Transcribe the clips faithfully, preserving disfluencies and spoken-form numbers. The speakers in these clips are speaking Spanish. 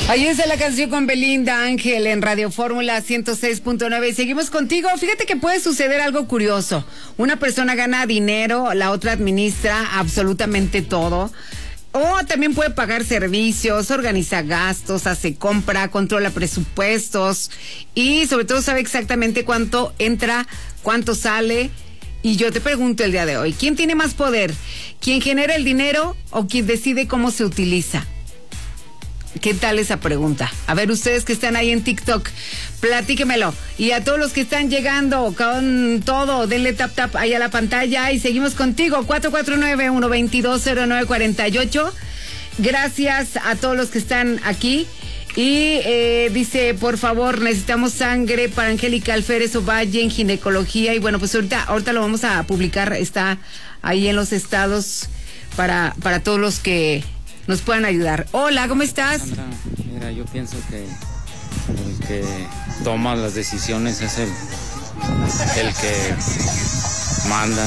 Ahí está la canción con Belinda Ángel en Radio Fórmula ciento seis punto nueve. Y seguimos contigo. Fíjate que puede suceder algo curioso. Una persona gana dinero, la otra administra absolutamente todo. O también puede pagar servicios, organiza gastos, hace compra, controla presupuestos y sobre todo sabe exactamente cuánto entra, cuánto sale. Y yo te pregunto el día de hoy, ¿quién tiene más poder? ¿Quién genera el dinero o quién decide cómo se utiliza? ¿Qué tal esa pregunta? A ver, ustedes que están ahí en TikTok, platíquemelo. Y a todos los que están llegando con todo, denle tap tap ahí a la pantalla y seguimos contigo. cuatro cuatro nueve, uno dos dos, cero nueve cuatro ocho. Gracias a todos los que están aquí. Y eh, dice, por favor, necesitamos sangre para Angélica Alférez Ovalle en ginecología. Y bueno, pues ahorita, ahorita lo vamos a publicar. Está ahí en los estados para, para todos los que nos puedan ayudar. Hola, ¿cómo estás? Sandra, mira, yo pienso que el que toma las decisiones es el, el que mandan.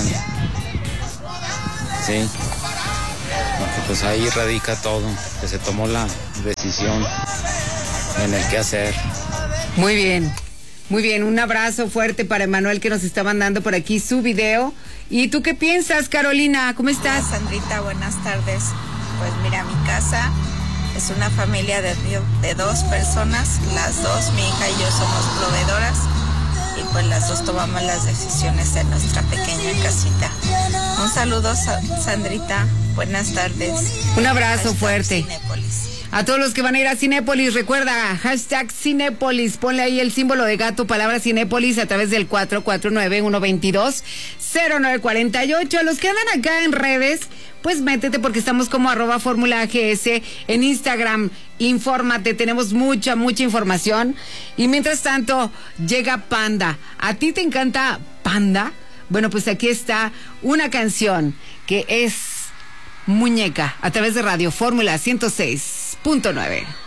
Sí. Porque pues ahí radica todo, que se tomó la decisión en el qué hacer. Muy bien, muy bien. Un abrazo fuerte para Emanuel que nos está mandando por aquí su video. ¿Y tú qué piensas, Carolina? ¿Cómo estás? Hola, Sandrita, buenas tardes. Pues mira, mi casa es una familia de, de dos personas, las dos, mi hija y yo somos proveedoras y pues las dos tomamos las decisiones en nuestra pequeña casita. Un saludo, Sandrita, buenas tardes. Un abrazo Hashtag fuerte. Cinépolis. A todos los que van a ir a Cinépolis, recuerda, hashtag Cinépolis, ponle ahí el símbolo de gato, palabra Cinépolis a través del cuatro cuatro nueve, uno dos dos, cero nueve cuatro ocho. A los que andan acá en redes, pues métete porque estamos como arroba Fórmula A G S en Instagram. Infórmate, tenemos mucha, mucha información. Y mientras tanto, llega Panda. ¿A ti te encanta Panda? Bueno, pues aquí está una canción que es Muñeca a través de Radio Fórmula ciento seis punto nueve.